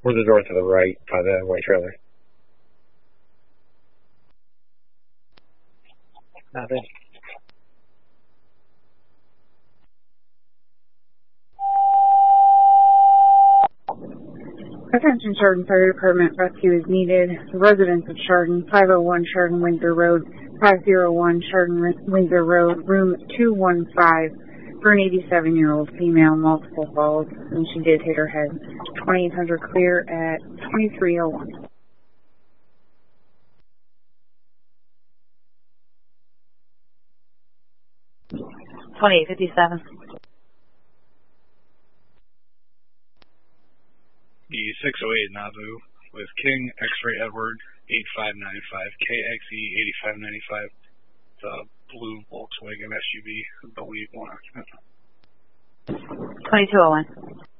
Or the door to the right by the white trailer. Nothing. Attention Chardon Fire Department, rescue is needed. The residents of Chardon, 501 Chardon Windsor Road, 501 Chardon Windsor Road, room 215, for an 87-year-old female, multiple falls, and she did hit her head. 2800 clear at 2301. 2857. The 608 Nauvoo with King X-Ray Edward 8595 KXE 8595. It's a blue Volkswagen SUV, I believe, one occupant. 2201.